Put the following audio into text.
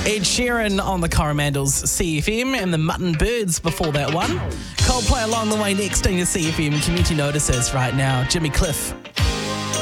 Ed Sheeran on the Coromandels CFM and the Mutton Birds before that one. Coldplay along the way next on your CFM Community Notices right now. Jimmy Cliff.